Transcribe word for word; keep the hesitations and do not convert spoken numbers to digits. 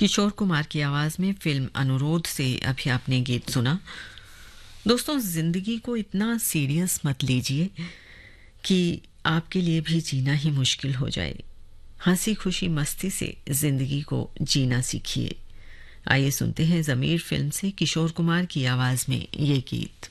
किशोर कुमार की आवाज़ में फिल्म अनुरोध से अभी आपने गीत सुना। दोस्तों, ज़िंदगी को इतना सीरियस मत लीजिए कि आपके लिए भी जीना ही मुश्किल हो जाए। हंसी खुशी मस्ती से ज़िंदगी को जीना सीखिए। आइए सुनते हैं ज़मीर फिल्म से किशोर कुमार की आवाज़ में ये गीत।